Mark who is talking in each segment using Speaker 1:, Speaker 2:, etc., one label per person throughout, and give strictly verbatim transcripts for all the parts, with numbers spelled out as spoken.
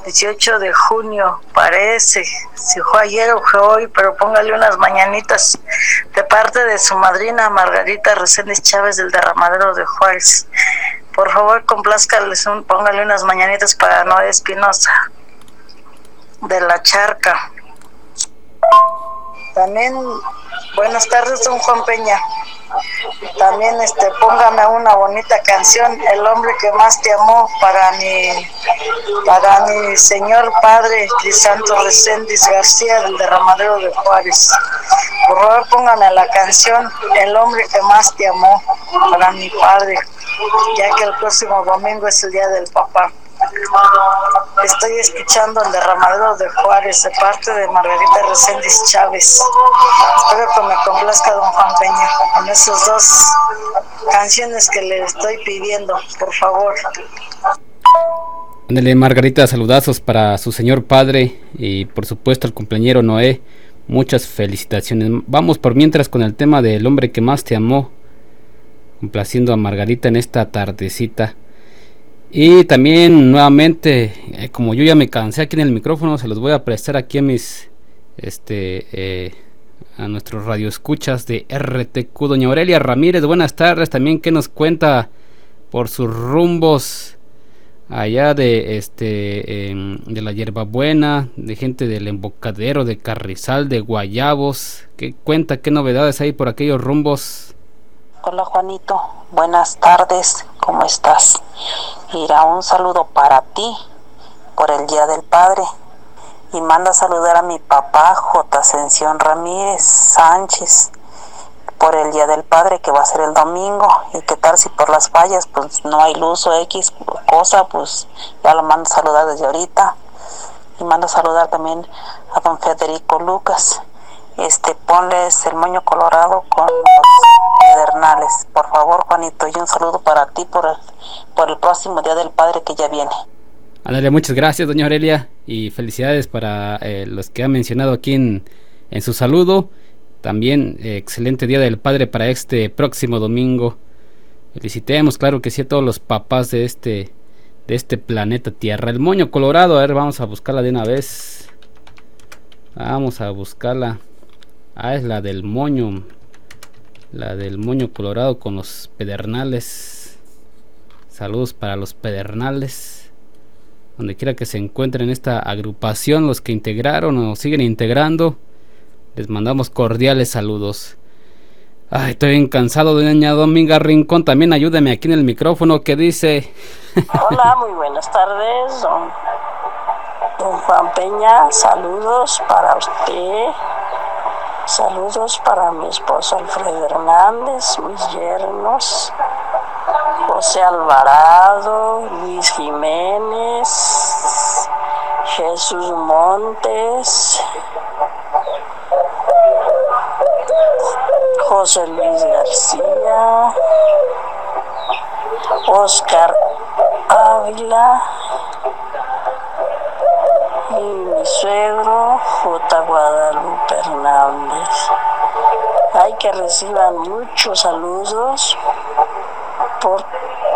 Speaker 1: dieciocho de junio, parece, si fue ayer o fue hoy, pero póngale unas mañanitas de parte de su madrina Margarita Reséndiz Chávez del Derramadero de Juárez. Por favor, complázcales, un, póngale unas mañanitas para Noé Espinosa de La Charca. También, buenas tardes, don Juan Peña. También este, póngame una bonita canción, El hombre que más te amó, para mi, para mi señor padre Crisanto Reséndiz García del Derramadero de Juárez. Por favor, póngame la canción El hombre que más te amó, para mi padre, ya que el próximo domingo es el día del papá. Estoy escuchando El Derramadero de Juárez de parte de Margarita Reséndiz Chávez. Espero que me complazca don Juan Peña con esas dos canciones que le estoy pidiendo, por favor.
Speaker 2: Ándale, Margarita, saludazos para su señor padre y por supuesto al cumpleañero Noé. Muchas felicitaciones. Vamos por mientras con el tema del hombre que más te amó, complaciendo a Margarita en esta tardecita. Y también nuevamente, eh, como yo ya me cansé aquí en el micrófono, se los voy a prestar aquí a mis este eh, a nuestros radioescuchas de R T Q. Doña Aurelia Ramírez, buenas tardes. También, ¿qué nos cuenta por sus rumbos allá de este eh, de la Hierbabuena, de gente del Embocadero, de Carrizal, de Guayabos? ¿Qué cuenta, qué novedades hay por aquellos rumbos?
Speaker 3: Hola Juanito, buenas tardes, ¿cómo estás? Mira, un saludo para ti por el Día del Padre y manda a saludar a mi papá J. Ascensión Ramírez Sánchez por el Día del Padre, que va a ser el domingo. Y qué tal si por las fallas pues no hay luz o X cosa, pues ya lo mando a saludar desde ahorita. Y mando a saludar también a don Federico Lucas. Este, ponles el moño colorado con los pedernales, por favor, Juanito, y un saludo para ti por el, por el próximo Día del Padre que ya viene.
Speaker 2: Ándale, muchas gracias, doña Aurelia, y felicidades para eh, los que ha mencionado aquí en, en su saludo. También eh, excelente Día del Padre para este próximo domingo. Felicitemos, claro que sí, a todos los papás de este de este planeta Tierra. El moño colorado, a ver, vamos a buscarla de una vez. Vamos a buscarla. Ah, es la del moño. La del moño colorado con los pedernales. Saludos para los pedernales, donde quiera que se encuentren esta agrupación, los que integraron o siguen integrando, les mandamos cordiales saludos. Ay, estoy bien cansado, doña Dominga Rincón, también ayúdeme aquí en el micrófono, que dice...
Speaker 3: Hola, muy buenas tardes, don, don Juan Peña, saludos para usted. Saludos para mi esposo Alfredo Hernández, mis yernos, José Alvarado, Luis Jiménez, Jesús Montes, José Luis García, Oscar Ávila y mi suegro J. Guadalupe Hernández. Hay que reciban muchos saludos por,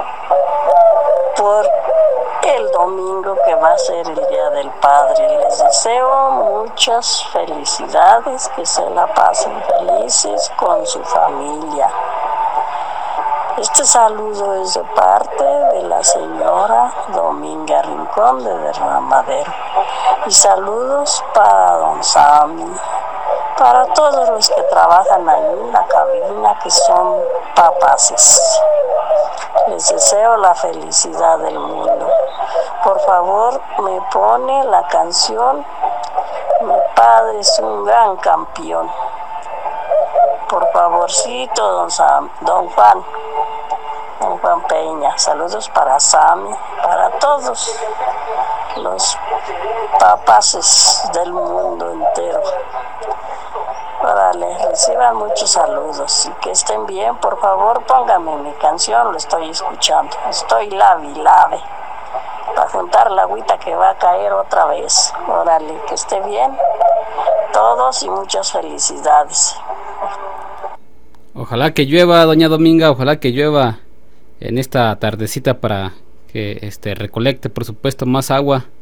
Speaker 3: por el domingo que va a ser el Día del Padre. Les deseo muchas felicidades, que se la pasen felices con su familia. Este saludo es de parte de la señora Dominga Rincón de Derramadero. Y saludos para don Sammy, para todos los que trabajan ahí en la cabina, que son papaces. Les deseo la felicidad del mundo. Por favor, me pone la canción Mi padre es un gran campeón. Por favorcito, don Sam, don Juan, don Juan Peña. Saludos para Sammy, para todos los papaces del mundo entero. Órale, reciban muchos saludos y que estén bien. Por favor, póngame mi canción, lo estoy escuchando. Estoy lave y lave para juntar la agüita que va a caer otra vez. Órale, que esté bien todos y muchas felicidades.
Speaker 2: Ojalá que llueva, doña Dominga, ojalá que llueva en esta tardecita para que este recolecte, por supuesto, más agua